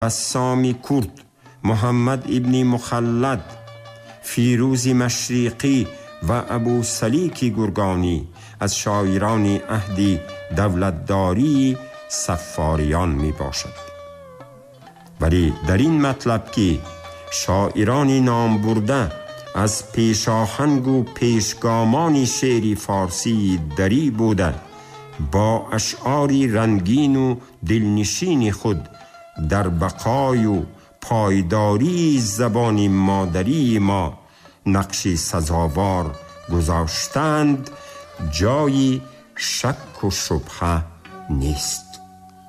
بسامی کرد، محمد ابن مخلد، فیروزی مشریقی و ابو سلیکی گرگانی از شاعران عهد دولتداری صفاریان می باشد. ولی در این مطلب که شاعران نام برده از پیشاهنگ و پیشگامان شعر فارسی دری بوده، با اشعاری رنگین و دلنشین خود در بقای و پایداری زبان مادری ما نقش سزاوار گذاشتند، جای شک و شبهه نیست.